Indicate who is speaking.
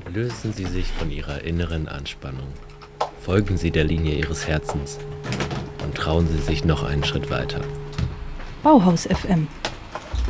Speaker 1: Lösen Sie sich von Ihrer inneren Anspannung. Folgen Sie der Linie Ihres Herzens und trauen Sie sich noch einen Schritt weiter.
Speaker 2: Bauhaus FM